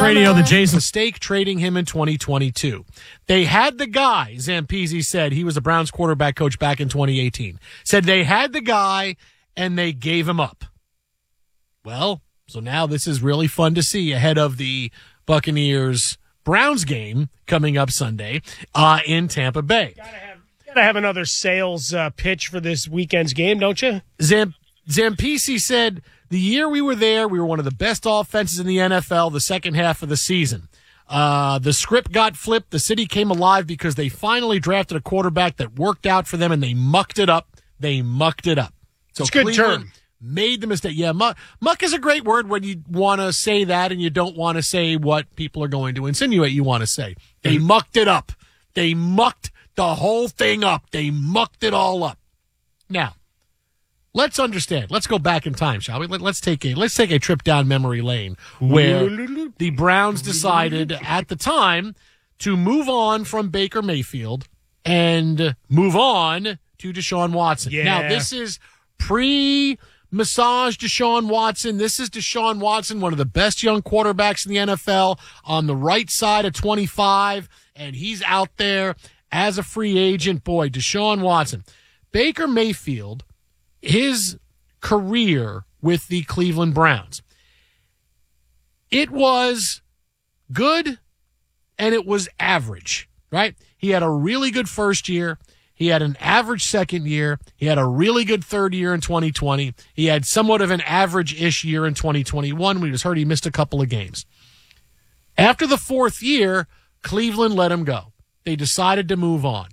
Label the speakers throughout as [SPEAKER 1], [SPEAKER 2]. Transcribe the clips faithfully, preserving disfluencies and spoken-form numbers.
[SPEAKER 1] radio that Jason
[SPEAKER 2] mistake trading him in twenty twenty-two. They had the guy, Zampese said, he was the Browns quarterback coach back in twenty eighteen, said they had the guy and they gave him up. Well, so now this is really fun to see ahead of the Buccaneers-Browns game coming up Sunday uh, in Tampa Bay.
[SPEAKER 3] Gotta have, gotta have another sales uh, pitch for this weekend's game, don't you?
[SPEAKER 2] Zamp- Zampese said, the year we were there, we were one of the best offenses in the N F L the second half of the season. Uh, the script got flipped. The city came alive because they finally drafted a quarterback that worked out for them, and they mucked it up. They mucked it up. So
[SPEAKER 3] it's a good
[SPEAKER 2] Cleveland
[SPEAKER 3] term.
[SPEAKER 2] Made the mistake. Yeah, muck, muck is a great word when you want to say that and you don't want to say what people are going to insinuate you want to say. They mm-hmm. mucked it up. They mucked the whole thing up. They mucked it all up. Now, let's understand. Let's go back in time, shall we? Let, let's take a let's take a trip down memory lane where the Browns decided at the time to move on from Baker Mayfield and move on to Deshaun Watson.
[SPEAKER 3] Yeah.
[SPEAKER 2] Now, this is pre-massage Deshaun Watson. This is Deshaun Watson, one of the best young quarterbacks in the N F L, on the right side of twenty-five, and he's out there as a free agent. Boy, Deshaun Watson. Baker Mayfield, his career with the Cleveland Browns, it was good and it was average, right? He had a really good first year. He had an average second year. He had a really good third year in twenty twenty. He had somewhat of an average-ish year in twenty twenty-one. We just heard he missed a couple of games. After the fourth year, Cleveland let him go. They decided to move on.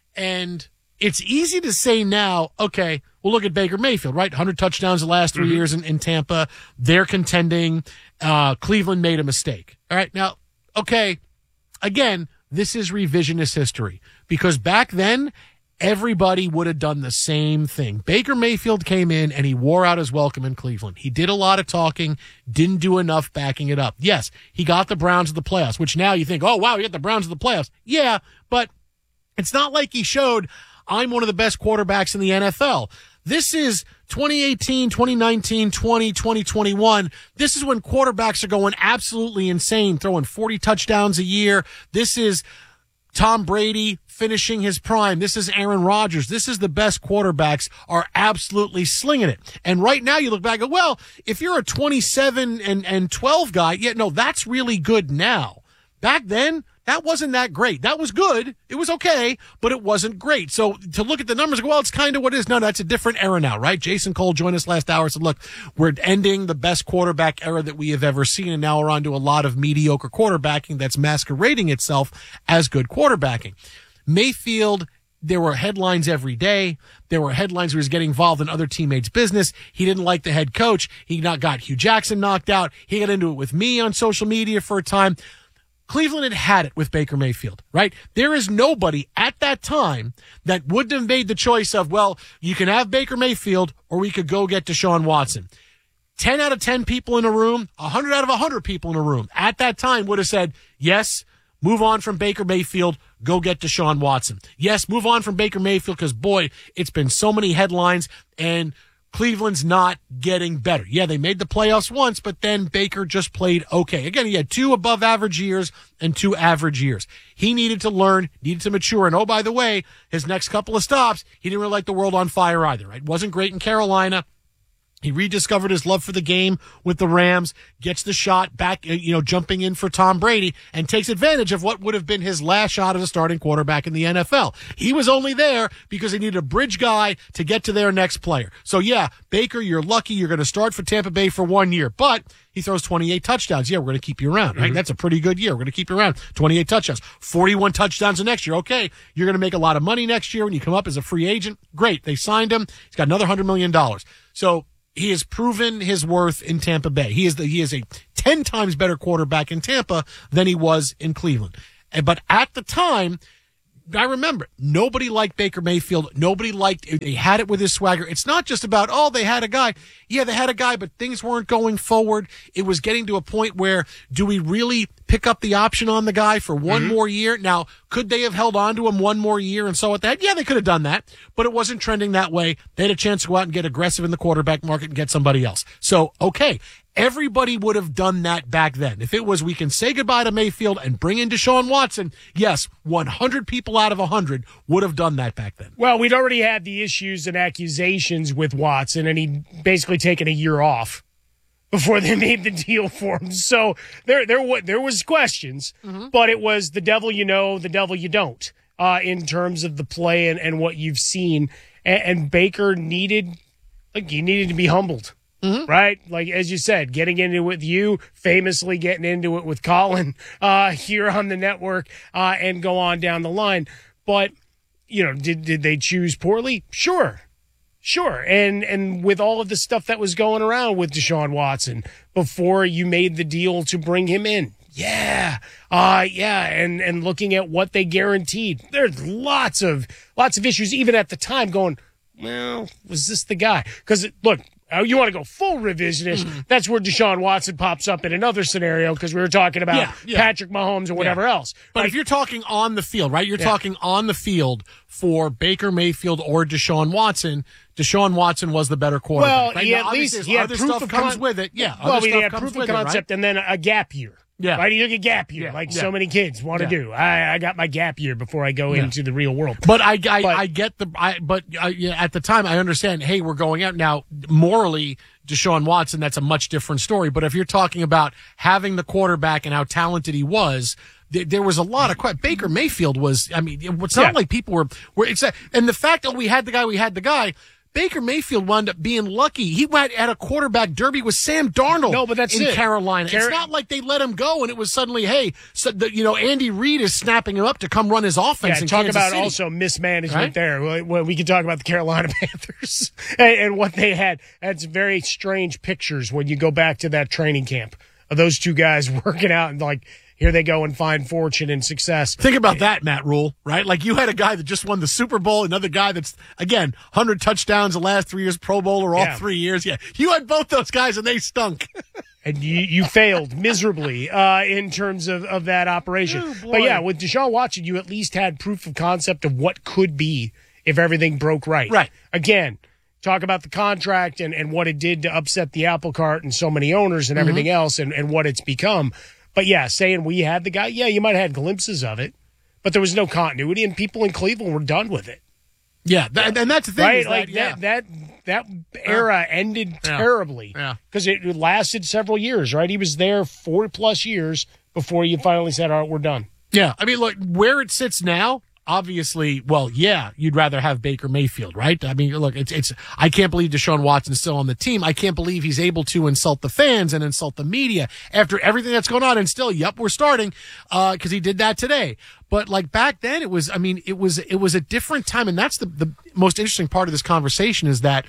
[SPEAKER 2] And it's easy to say now, okay, well, look at Baker Mayfield, right? one hundred touchdowns the last three mm-hmm. years in, in Tampa. They're contending. Uh, Cleveland made a mistake. All right, now, okay, again, this is revisionist history because back then, everybody would have done the same thing. Baker Mayfield came in and he wore out his welcome in Cleveland. He did a lot of talking, didn't do enough backing it up. Yes, he got the Browns to the playoffs, which now you think, oh, wow, he got the Browns to the playoffs. Yeah, but it's not like he showed, I'm one of the best quarterbacks in the N F L. This is twenty eighteen, twenty nineteen, twenty, twenty twenty-one. This is when quarterbacks are going absolutely insane, throwing forty touchdowns a year. This is Tom Brady finishing his prime. This is Aaron Rodgers. This is the best quarterbacks are absolutely slinging it. And right now you look back and go, well, if you're a twenty-seven and, and twelve guy, yeah, no, that's really good now. Back then, that wasn't that great. That was good. It was okay, but it wasn't great. So to look at the numbers, well, it's kind of what it is. No, that's a different era now, right? Jason Cole joined us last hour and said, look, we're ending the best quarterback era that we have ever seen, and now we're on to a lot of mediocre quarterbacking that's masquerading itself as good quarterbacking. Mayfield, there were headlines every day. There were headlines where he was getting involved in other teammates' business. He didn't like the head coach. He not got Hugh Jackson knocked out. He got into it with me on social media for a time. Cleveland had had it with Baker Mayfield, right? There is nobody at that time that wouldn't have made the choice of, well, you can have Baker Mayfield or we could go get Deshaun Watson. ten out of ten people in a room, one hundred out of one hundred people in a room at that time would have said, yes, move on from Baker Mayfield, go get Deshaun Watson. Yes, move on from Baker Mayfield because, boy, it's been so many headlines and Cleveland's not getting better. Yeah, they made the playoffs once, but then Baker just played okay. Again, he had two above average years and two average years. He needed to learn, needed to mature. And oh, by the way, his next couple of stops, he didn't really light the world on fire either, right? Wasn't great in Carolina. He rediscovered his love for the game with the Rams, gets the shot back, you know, jumping in for Tom Brady, and takes advantage of what would have been his last shot as a starting quarterback in the N F L. He was only there because he needed a bridge guy to get to their next player. So, yeah, Baker, you're lucky. You're going to start for Tampa Bay for one year, but he throws twenty-eight touchdowns. Yeah, we're going to keep you around, right? Mm-hmm. That's a pretty good year. We're going to keep you around. twenty-eight touchdowns, forty-one touchdowns the next year. Okay, you're going to make a lot of money next year when you come up as a free agent. Great. They signed him. He's got another one hundred million dollars. So, he has proven his worth in Tampa Bay. He is the, he is a ten times better quarterback in Tampa than he was in Cleveland. And, but at the time, I remember, nobody liked Baker Mayfield. Nobody liked, they had it with his swagger. It's not just about, oh, they had a guy. Yeah, they had a guy, but things weren't going forward. It was getting to a point where, do we really pick up the option on the guy for one mm-hmm. more year? Now, could they have held on to him one more year and so at that? Yeah, they could have done that, but it wasn't trending that way. They had a chance to go out and get aggressive in the quarterback market and get somebody else. So, okay. Everybody would have done that back then. If it was, we can say goodbye to Mayfield and bring in Deshaun Watson, yes, one hundred people out of one hundred would have done that back then.
[SPEAKER 3] Well, we'd already had the issues and accusations with Watson, and he'd basically taken a year off before they made the deal for him. So there there, there was questions, mm-hmm. but it was the devil you know, the devil you don't, uh, in terms of the play and, and what you've seen. And, and Baker needed, like, he needed to be humbled. Mm-hmm. Right? Like, as you said, getting into it with you, famously getting into it with Colin uh, here on the network, uh, and go on down the line. But, you know, did did they choose poorly? Sure. Sure. And and with all of the stuff that was going around with Deshaun Watson before you made the deal to bring him in. Yeah. Uh, yeah. And, and looking at what they guaranteed, there's lots of, lots of issues, even at the time going, well, was this the guy? Because, look, Uh, you want to go full revisionist, mm-hmm. that's where Deshaun Watson pops up in another scenario because we were talking about yeah, yeah. Patrick Mahomes or whatever
[SPEAKER 2] yeah.
[SPEAKER 3] else.
[SPEAKER 2] But like, if you're talking on the field, right, you're yeah. talking on the field for Baker Mayfield or Deshaun Watson, Deshaun Watson was the better quarterback.
[SPEAKER 3] Well,
[SPEAKER 2] right?
[SPEAKER 3] he
[SPEAKER 2] now,
[SPEAKER 3] at least he
[SPEAKER 2] other
[SPEAKER 3] had proof
[SPEAKER 2] stuff
[SPEAKER 3] of
[SPEAKER 2] comes
[SPEAKER 3] con-
[SPEAKER 2] with it. Yeah,
[SPEAKER 3] well,
[SPEAKER 2] other
[SPEAKER 3] he
[SPEAKER 2] stuff
[SPEAKER 3] had
[SPEAKER 2] comes
[SPEAKER 3] proof of
[SPEAKER 2] with
[SPEAKER 3] concept
[SPEAKER 2] it, right?
[SPEAKER 3] and then a gap year.
[SPEAKER 2] Yeah.
[SPEAKER 3] Right? He took a gap year,
[SPEAKER 2] yeah.
[SPEAKER 3] like
[SPEAKER 2] yeah.
[SPEAKER 3] so many kids want to
[SPEAKER 2] yeah.
[SPEAKER 3] do. I, I got my gap year before I go yeah. into the real world.
[SPEAKER 2] But I, I,
[SPEAKER 3] but,
[SPEAKER 2] I get the, I, but I, yeah, at the time I understand, hey, we're going out now. Morally, Deshaun Watson, that's a much different story. But if you're talking about having the quarterback and how talented he was, th- there was a lot of que- Baker Mayfield was, I mean, it's not yeah. like people were, were it's a, and the fact that we had the guy, we had the guy, Baker Mayfield wound up being lucky. He went at a quarterback derby with Sam Darnold
[SPEAKER 3] no, but that's
[SPEAKER 2] in
[SPEAKER 3] it.
[SPEAKER 2] Carolina.
[SPEAKER 3] Car-
[SPEAKER 2] it's not like they let him go and it was suddenly, hey, so the, you know, Andy Reid is snapping him up to come run his offense
[SPEAKER 3] yeah,
[SPEAKER 2] in
[SPEAKER 3] talk
[SPEAKER 2] Kansas
[SPEAKER 3] about
[SPEAKER 2] City.
[SPEAKER 3] Also mismanagement
[SPEAKER 2] right?
[SPEAKER 3] there. Well, we can talk about the Carolina Panthers and, and what they had. That's very strange pictures when you go back to that training camp of those two guys working out and like, here they go and find fortune and success.
[SPEAKER 2] Think about that, Matt Rule, right? Like you had a guy that just won the Super Bowl, another guy that's, again, one hundred touchdowns the last three years, Pro Bowler all yeah. three years. Yeah, you had both those guys and they stunk.
[SPEAKER 3] And you, you failed miserably uh, in terms of, of that operation.
[SPEAKER 2] Oh,
[SPEAKER 3] but yeah, with Deshaun Watson, you at least had proof of concept of what could be if everything broke right.
[SPEAKER 2] Right.
[SPEAKER 3] Again, talk about the contract and, and what it did to upset the apple cart and so many owners and everything mm-hmm. else and, and what it's become. But yeah, saying we had the guy, yeah, you might have had glimpses of it, but there was no continuity, and people in Cleveland were done with it.
[SPEAKER 2] Yeah, that, and that's the thing,
[SPEAKER 3] right?
[SPEAKER 2] is
[SPEAKER 3] like
[SPEAKER 2] that, yeah.
[SPEAKER 3] that, that that era ended
[SPEAKER 2] yeah.
[SPEAKER 3] terribly because
[SPEAKER 2] yeah.
[SPEAKER 3] it lasted several years. Right, he was there four plus years before you finally said, "All right, we're done."
[SPEAKER 2] Yeah, I mean, look where it sits now. Obviously, well, yeah, you'd rather have Baker Mayfield, right? I mean, look, it's, it's, I can't believe Deshaun Watson's still on the team. I can't believe he's able to insult the fans and insult the media after everything that's going on. And still, yep, we're starting, uh, cause he did that today. But like back then it was, I mean, it was, it was a different time. And that's the, the most interesting part of this conversation is that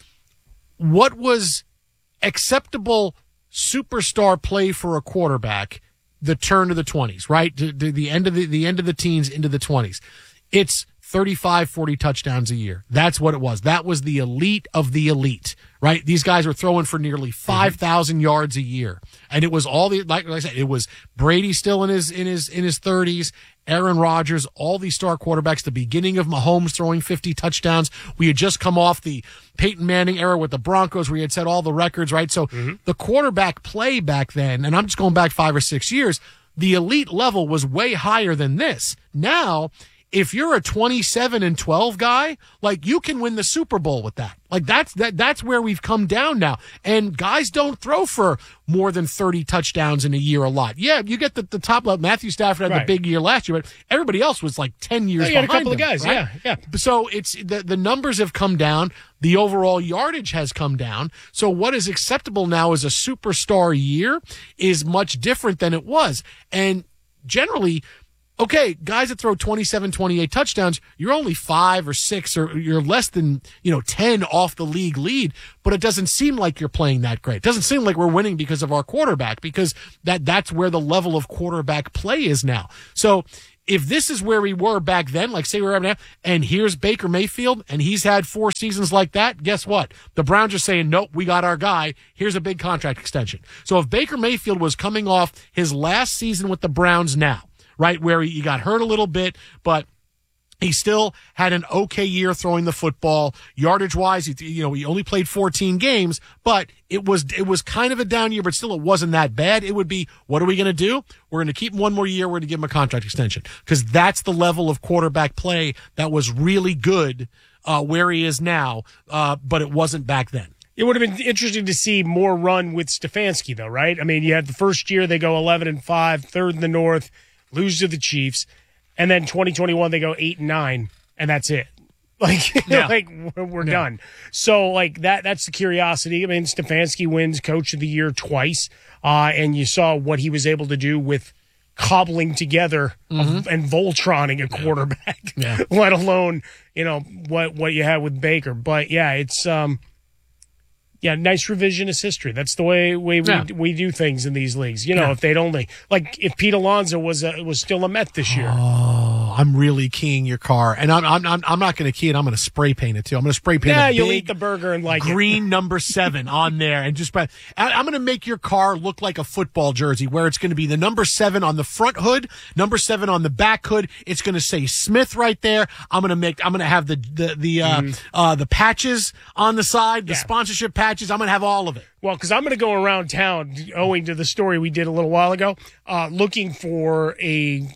[SPEAKER 2] what was acceptable superstar play for a quarterback, the turn of the twenties, right? The, the, the end of the, the end of the teens into the twenties. It's thirty-five, forty touchdowns a year. That's what it was. That was the elite of the elite, right? These guys were throwing for nearly five thousand mm-hmm. yards a year. And it was all the, like, like I said, it was Brady still in his, in his, in his thirties, Aaron Rodgers, all these star quarterbacks, the beginning of Mahomes throwing fifty touchdowns. We had just come off the Peyton Manning era with the Broncos where he had set all the records, right? So mm-hmm. the quarterback play back then, and I'm just going back five or six years, the elite level was way higher than this. Now, if you're a twenty-seven and twelve guy, like you can win the Super Bowl with that. Like that's that that's where we've come down now. And guys don't throw for more than thirty touchdowns in a year a lot. Yeah, you get the, the top level. Matthew Stafford had
[SPEAKER 3] right.
[SPEAKER 2] the big year last year, but everybody else was like ten years
[SPEAKER 3] oh, you had
[SPEAKER 2] behind
[SPEAKER 3] a couple
[SPEAKER 2] him,
[SPEAKER 3] of guys,
[SPEAKER 2] right?
[SPEAKER 3] yeah, yeah.
[SPEAKER 2] So it's the the numbers have come down. The overall yardage has come down. So what is acceptable now as a superstar year is much different than it was. And generally, okay, guys that throw twenty-seven, twenty-eight touchdowns, you're only five or six or you're less than, you know, ten off the league lead, but it doesn't seem like you're playing that great. It doesn't seem like we're winning because of our quarterback, because that that's where the level of quarterback play is now. So if this is where we were back then, like say we're now, and here's Baker Mayfield, and he's had four seasons like that, guess what? The Browns are saying, nope, we got our guy. Here's a big contract extension. So if Baker Mayfield was coming off his last season with the Browns now, right, where he got hurt a little bit, but He still had an okay year throwing the football. Yardage-wise, he, you know, he only played fourteen games, but it was it was kind of a down year, but still it wasn't that bad. It would be, what are we going to do? We're going to keep him one more year. We're going to give him a contract extension because that's the level of quarterback play that was really good uh, where he is now, uh, but it wasn't back then.
[SPEAKER 3] It would have been interesting to see more run with Stefanski, though, right? I mean, you had the first year they go eleven and five, third in the North, lose to the Chiefs. And then twenty twenty-one, they go eight and nine, and that's it. Like,
[SPEAKER 2] Yeah.
[SPEAKER 3] like we're, we're
[SPEAKER 2] Yeah.
[SPEAKER 3] done. So, like that, that's the curiosity. I mean, Stefanski wins Coach of the Year twice, uh, and you saw what he was able to do with cobbling together
[SPEAKER 2] Mm-hmm.
[SPEAKER 3] a, and Voltroning a quarterback.
[SPEAKER 2] Yeah.
[SPEAKER 3] Let alone you know what what you had with Baker. But yeah, it's um, yeah, nice revisionist history. That's the way way we,
[SPEAKER 2] Yeah.
[SPEAKER 3] we do things in these leagues. You know,
[SPEAKER 2] Yeah.
[SPEAKER 3] if they'd only like if Pete Alonso was a, was still a Met this year.
[SPEAKER 2] Oh, I'm really keying your car, and I'm I'm I'm, I'm not going to key it. I'm going to spray paint it too. I'm going to spray paint
[SPEAKER 3] Yeah,
[SPEAKER 2] a
[SPEAKER 3] you'll
[SPEAKER 2] big
[SPEAKER 3] eat the burger and like it.
[SPEAKER 2] green number seven on there, and just I- I'm going to make your car look like a football jersey, where it's going to be the number seven on the front hood, number seven on the back hood. It's going to say Smith right there. I'm going to make I'm going to have the the the uh, uh, the patches on the side, the
[SPEAKER 3] Yeah.
[SPEAKER 2] sponsorship patches. I'm going to have all of it.
[SPEAKER 3] Well, because I'm going to go around town, owing to the story we did a little while ago, uh, looking for a,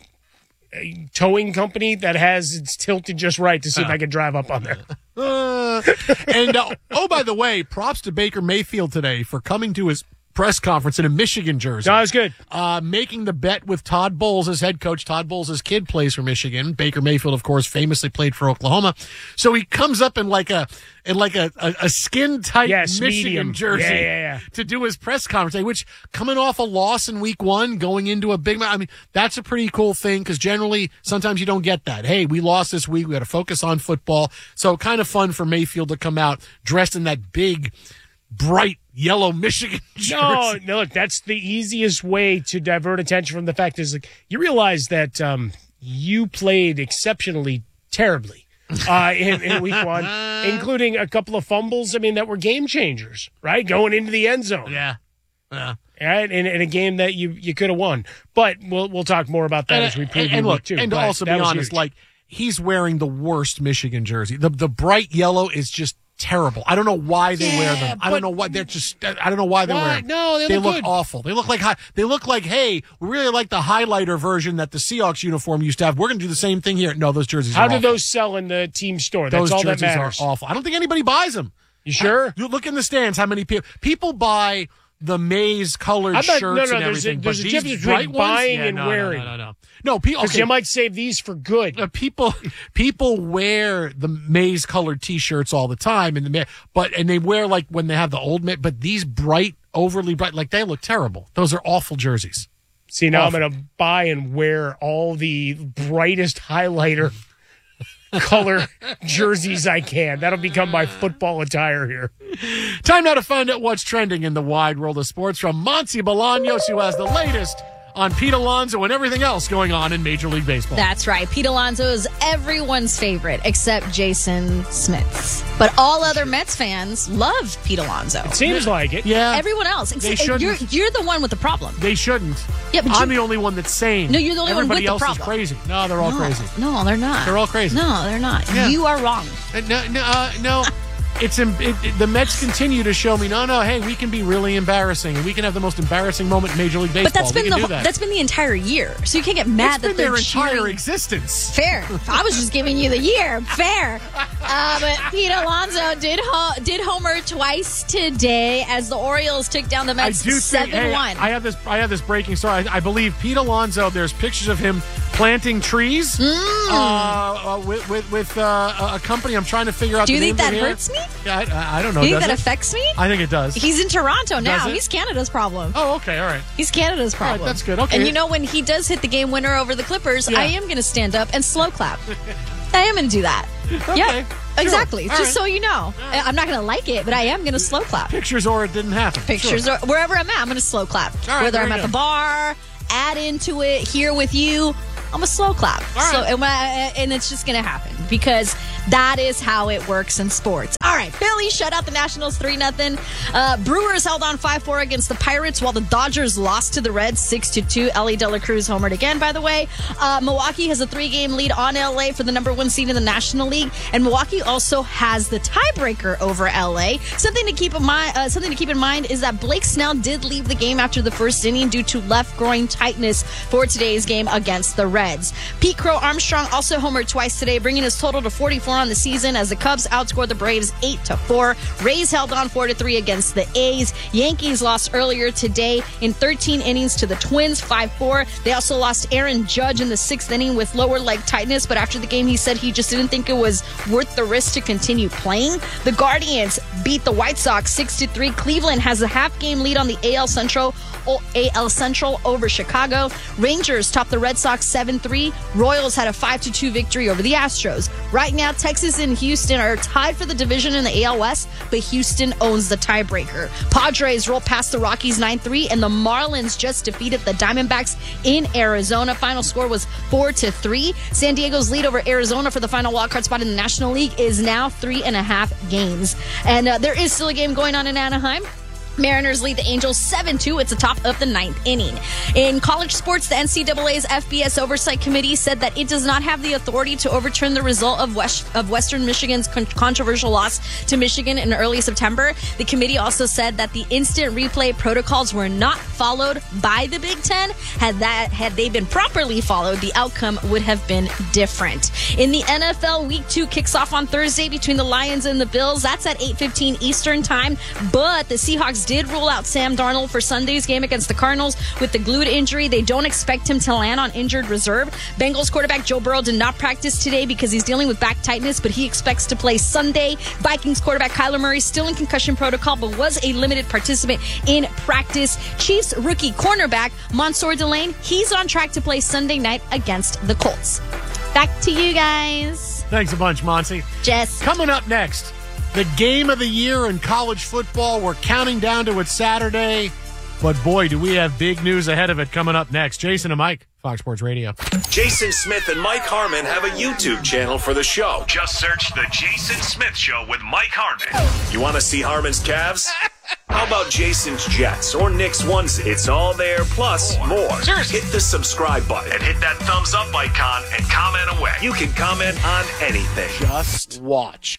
[SPEAKER 3] a towing company that has it's tilted just right to see if I can drive up on there.
[SPEAKER 2] Uh, and uh, oh, by the way, props to Baker Mayfield today for coming to his press conference in a Michigan jersey.
[SPEAKER 3] No, it was good.
[SPEAKER 2] Uh, making the bet with Todd Bowles as head coach. Todd Bowles' kid plays for Michigan. Baker Mayfield, of course, famously played for Oklahoma. So he comes up in like a in like a, a, a skin tight
[SPEAKER 3] Yes,
[SPEAKER 2] Michigan
[SPEAKER 3] medium.
[SPEAKER 2] jersey
[SPEAKER 3] Yeah, yeah, yeah.
[SPEAKER 2] to do his press conference. Which coming off a loss in week one, going into a big match, I mean, that's a pretty cool thing because generally sometimes you don't get that. Hey, we lost this week. We got to focus on football. So kind of fun for Mayfield to come out dressed in that big, bright yellow Michigan jersey.
[SPEAKER 3] No, no, look, that's the easiest way to divert attention from the fact is like you realize that um, you played exceptionally terribly uh, in, in week one, including a couple of fumbles. I mean, that were game changers, right? Going into the end zone.
[SPEAKER 2] Yeah. Yeah.
[SPEAKER 3] Right, in, in a game that you, you could have won, but we'll we'll talk more about that
[SPEAKER 2] And,
[SPEAKER 3] as we
[SPEAKER 2] and,
[SPEAKER 3] preview
[SPEAKER 2] and
[SPEAKER 3] week
[SPEAKER 2] look,
[SPEAKER 3] two.
[SPEAKER 2] and to
[SPEAKER 3] but
[SPEAKER 2] also be
[SPEAKER 3] that was
[SPEAKER 2] honest,
[SPEAKER 3] huge.
[SPEAKER 2] like he's wearing the worst Michigan jersey. The the bright yellow is just terrible. I don't know why they
[SPEAKER 3] Yeah,
[SPEAKER 2] wear them. I
[SPEAKER 3] but-
[SPEAKER 2] don't know why they're just. I don't know why they
[SPEAKER 3] Why?
[SPEAKER 2] wear them.
[SPEAKER 3] No, they look
[SPEAKER 2] look
[SPEAKER 3] good.
[SPEAKER 2] awful. They look like hi- they look like hey, we really like the highlighter version that the Seahawks uniform used to have. We're going to do the same thing here. No, those jerseys.
[SPEAKER 3] how
[SPEAKER 2] are
[SPEAKER 3] do
[SPEAKER 2] awful.
[SPEAKER 3] those sell in the team store? That's
[SPEAKER 2] Those
[SPEAKER 3] all that
[SPEAKER 2] jerseys
[SPEAKER 3] matters.
[SPEAKER 2] are awful. I don't think anybody buys them.
[SPEAKER 3] You sure?
[SPEAKER 2] You look in the stands. How many people people buy the maize colored
[SPEAKER 3] I'm not-
[SPEAKER 2] shirts
[SPEAKER 3] no, no,
[SPEAKER 2] and
[SPEAKER 3] there's a-
[SPEAKER 2] everything?
[SPEAKER 3] there's
[SPEAKER 2] but
[SPEAKER 3] a
[SPEAKER 2] these
[SPEAKER 3] difference
[SPEAKER 2] bright
[SPEAKER 3] between
[SPEAKER 2] ones?
[SPEAKER 3] buying
[SPEAKER 2] Yeah,
[SPEAKER 3] and
[SPEAKER 2] no,
[SPEAKER 3] wearing.
[SPEAKER 2] No, no, no, no. No, people.
[SPEAKER 3] Because
[SPEAKER 2] Okay.
[SPEAKER 3] you might save these for good.
[SPEAKER 2] Uh, people people wear the maize colored t-shirts all the time in the ma- but and they wear like when they have the old ma- but these bright overly bright like they look terrible. Those are awful jerseys.
[SPEAKER 3] See, now
[SPEAKER 2] awful.
[SPEAKER 3] I'm going to buy and wear all the brightest highlighter color jerseys I can. That'll become my football attire here.
[SPEAKER 2] Time now to find out what's trending in the wide world of sports from Monty Bolaños, who has the latest on Pete Alonso and everything else going on in Major League Baseball.
[SPEAKER 1] That's right. Pete Alonso is everyone's favorite except Jason Smith's. But all other Mets fans love Pete Alonso.
[SPEAKER 3] Seems like it.
[SPEAKER 2] yeah,
[SPEAKER 1] Everyone else.
[SPEAKER 2] They
[SPEAKER 1] Except you're,
[SPEAKER 2] shouldn't.
[SPEAKER 1] you're the one with the problem.
[SPEAKER 2] they shouldn't.
[SPEAKER 1] Yeah, but
[SPEAKER 2] I'm
[SPEAKER 1] you-
[SPEAKER 2] the only one that's sane.
[SPEAKER 1] No, you're the only one
[SPEAKER 2] Everybody
[SPEAKER 1] with the
[SPEAKER 2] else
[SPEAKER 1] problem.
[SPEAKER 2] is crazy. No, they're all
[SPEAKER 1] no,
[SPEAKER 2] crazy.
[SPEAKER 1] No, they're not.
[SPEAKER 2] They're all crazy.
[SPEAKER 1] No, they're not.
[SPEAKER 2] Yeah.
[SPEAKER 1] You are wrong.
[SPEAKER 2] Uh, No, no, uh, no. It's em- it, it, the Mets continue to show me. No, no. Hey, we can be really embarrassing, and we can have the most embarrassing moment in Major League Baseball.
[SPEAKER 1] But that's
[SPEAKER 2] we
[SPEAKER 1] been
[SPEAKER 2] can
[SPEAKER 1] the
[SPEAKER 2] do that.
[SPEAKER 1] that's been the entire year. So you can't get mad
[SPEAKER 2] it's
[SPEAKER 1] that
[SPEAKER 2] been
[SPEAKER 1] they're
[SPEAKER 2] their entire
[SPEAKER 1] cheering.
[SPEAKER 2] existence.
[SPEAKER 1] Fair. I was just giving you the year. Fair. Uh, but Pete Alonso did ho- did homer twice today as the Orioles took down the
[SPEAKER 2] I
[SPEAKER 1] Mets
[SPEAKER 2] do think.
[SPEAKER 1] seven
[SPEAKER 2] Hey,
[SPEAKER 1] one.
[SPEAKER 2] I have this. I have this breaking story. I, I believe Pete Alonso. There's pictures of him planting trees
[SPEAKER 1] Mm.
[SPEAKER 2] uh, uh, with with, with uh, a company. I'm trying to figure out.
[SPEAKER 1] Do you
[SPEAKER 2] the
[SPEAKER 1] think
[SPEAKER 2] name
[SPEAKER 1] that
[SPEAKER 2] of it
[SPEAKER 1] hurts me?
[SPEAKER 2] here. Yeah, I, I don't know.
[SPEAKER 1] Do you think
[SPEAKER 2] does
[SPEAKER 1] that
[SPEAKER 2] it?
[SPEAKER 1] affects me?
[SPEAKER 2] I think it does.
[SPEAKER 1] He's in Toronto now.
[SPEAKER 2] Does it?
[SPEAKER 1] He's Canada's problem.
[SPEAKER 2] oh, okay. All right.
[SPEAKER 1] He's Canada's problem.
[SPEAKER 2] that's good. Okay.
[SPEAKER 1] And you know, when he does hit the game winner over the Clippers,
[SPEAKER 2] Yeah.
[SPEAKER 1] I am going to stand up and slow clap. I am going to do that.
[SPEAKER 2] Okay,
[SPEAKER 1] Yeah,
[SPEAKER 2] sure.
[SPEAKER 1] exactly.
[SPEAKER 2] All
[SPEAKER 1] Just
[SPEAKER 2] right.
[SPEAKER 1] so you know. I- I'm not going to like it, but I am going to slow clap.
[SPEAKER 2] Pictures or it didn't happen.
[SPEAKER 1] Pictures
[SPEAKER 2] Sure.
[SPEAKER 1] or wherever I'm at, I'm going to slow clap.
[SPEAKER 2] All right,
[SPEAKER 1] Whether
[SPEAKER 2] very
[SPEAKER 1] I'm at
[SPEAKER 2] good.
[SPEAKER 1] the bar, add into it, here with you, I'm a slow clap.
[SPEAKER 2] All
[SPEAKER 1] So
[SPEAKER 2] right.
[SPEAKER 1] and, when I- and it's just going to happen because that is how it works in sports. All right. right, Philly shut out the Nationals three nothing. Uh, Brewers held on five four against the Pirates, while the Dodgers lost to the Reds six to two. Ellie De La Cruz homered again, by the way. Uh, Milwaukee has a three-game lead on L A for the number one seed in the National League, and Milwaukee also has the tiebreaker over L A. Something to keep in mind, uh, something to keep in mind is that Blake Snell did leave the game after the first inning due to left groin tightness for today's game against the Reds. Pete Crow Armstrong also homered twice today, bringing his total to forty-four on the season as the Cubs outscored the Braves eight to four. Rays held on four to three against the A's. Yankees lost earlier today in thirteen innings to the Twins five four. They also lost Aaron Judge in the sixth inning with lower leg tightness, but after the game he said he just didn't think it was worth the risk to continue playing. The Guardians beat the White Sox six to three. Cleveland has a half game lead on the A L Central A L Central over Chicago. Rangers topped the Red Sox seven three. Royals had a five to two victory over the Astros. Right now, Texas and Houston are tied for the division in the A L West, but Houston owns the tiebreaker. Padres rolled past the Rockies nine three, and the Marlins just defeated the Diamondbacks in Arizona. Final score was four to three. San Diego's lead over Arizona for the final wildcard spot in the National League is now three and a half games. And uh, there is still a game going on in Anaheim. Mariners lead the Angels seven two. It's the top of the ninth inning. In college sports, the N C double A's F B S Oversight Committee said that it does not have the authority to overturn the result of West, of Western Michigan's con- controversial loss to Michigan in early September. The committee also said that the instant replay protocols were not followed by the Big Ten. Had that had they been properly followed, the outcome would have been different. In the N F L, Week Two kicks off on Thursday between the Lions and the Bills. That's at eight fifteen Eastern Time. But the Seahawks did rule out Sam Darnold for Sunday's game against the Cardinals with the glued injury. They don't expect him to land on injured reserve. Bengals quarterback Joe Burrow did not practice today because he's dealing with back tightness, but he expects to play Sunday. Vikings quarterback Kyler Murray still in concussion protocol, but was a limited participant in practice. Chiefs rookie cornerback Mansour Delane, he's on track to play Sunday night against the Colts. Back to you guys.
[SPEAKER 2] Thanks a bunch, Monty.
[SPEAKER 1] Jess.
[SPEAKER 2] Coming up next, the game of the year in college football. We're counting down to it Saturday, but boy, do we have big news ahead of it coming up next. Jason and Mike, Fox Sports Radio.
[SPEAKER 4] Jason Smith and Mike Harmon have a YouTube channel for the show. Just search The Jason Smith Show with Mike Harmon. You want to see Harmon's calves? How about Jason's Jets or Nick's onesie? It's all there, plus more. Seriously. Hit the subscribe button and hit that thumbs up icon and comment away. You can comment on anything.
[SPEAKER 2] Just watch.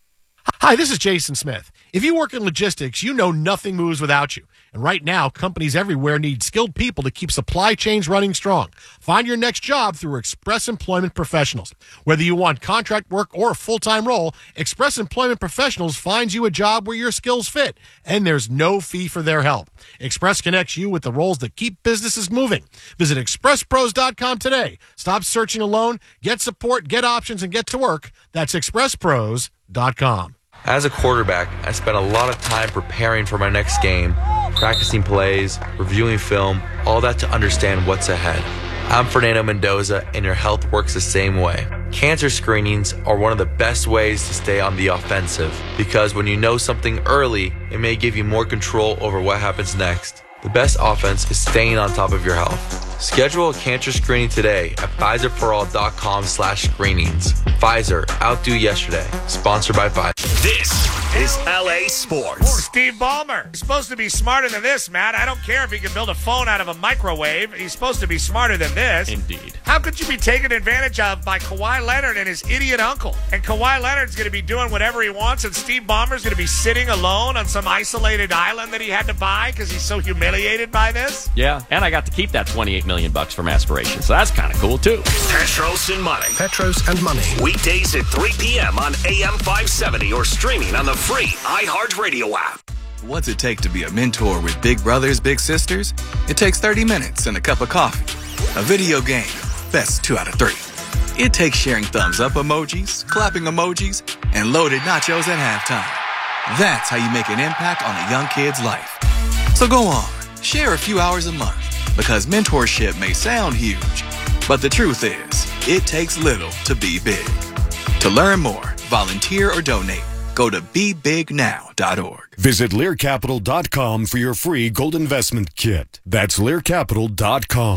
[SPEAKER 2] Hi, this is Jason Smith. If you work in logistics, you know nothing moves without you. And right now, companies everywhere need skilled people to keep supply chains running strong. Find your next job through Express Employment Professionals. Whether you want contract work or a full-time role, Express Employment Professionals finds you a job where your skills fit, and there's no fee for their help. Express connects you with the roles that keep businesses moving. Visit express pros dot com today. Stop searching alone. Get support, get options, and get to work. That's express pros dot com.
[SPEAKER 5] As a quarterback, I spent a lot of time preparing for my next game, practicing plays, reviewing film, all that to understand what's ahead. I'm Fernando Mendoza, and your health works the same way. Cancer screenings are one of the best ways to stay on the offensive, because when you know something early, it may give you more control over what happens next. The best offense is staying on top of your health. Schedule a cancer screening today at Pfizer for all dot com slash screenings. Pfizer, outdo yesterday. Sponsored by Pfizer.
[SPEAKER 4] This is L A Sports.
[SPEAKER 6] Steve Ballmer. He's supposed to be smarter than this, Matt. I don't care if he can build a phone out of a microwave. He's supposed to be smarter than this.
[SPEAKER 7] Indeed.
[SPEAKER 6] How could you be taken advantage of by Kawhi Leonard and his idiot uncle? And Kawhi Leonard's going to be doing whatever he wants, and Steve Ballmer's going to be sitting alone on some isolated island that he had to buy because he's so humiliated by this?
[SPEAKER 7] Yeah, and I got to keep that twenty-eight million bucks from Aspiration, so that's kind of cool, too.
[SPEAKER 4] Petros and Money.
[SPEAKER 8] Petros and Money.
[SPEAKER 4] Weekdays at three p.m. on A M five seventy or streaming on the free iHeartRadio app.
[SPEAKER 9] What's it take to be a mentor with big brothers, big sisters? It takes thirty minutes and a cup of coffee. A video game. Best two out of three. It takes sharing thumbs up emojis, clapping emojis, and loaded nachos at halftime. That's how you make an impact on a young kid's life. So go on, share a few hours a month, because mentorship may sound huge, but the truth is, it takes little to be big. To learn more, volunteer, or donate, go to be big now dot org.
[SPEAKER 10] Visit Lear Capital dot com for your free gold investment kit. That's Lear Capital dot com.